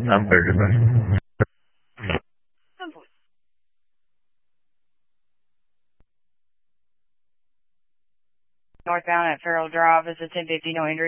number. Northbound at Farrell Drive is a 1050, no injury.